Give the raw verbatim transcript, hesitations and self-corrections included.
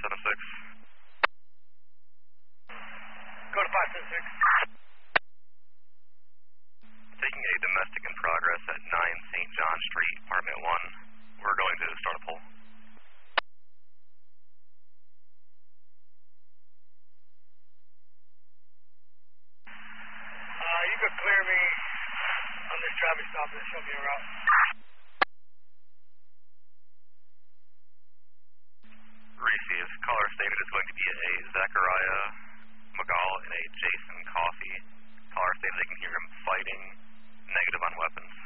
seven six. Go to five seven six. Taking a domestic in progress at nine Saint John Street, apartment one. We're going to start a poll. Uh, you could clear me on this traffic stop and show me a route. Receive. Caller stated is going to be a Zachariah McGall and a Jason Coffey. Caller stated they can hear him fighting. Negative on weapons.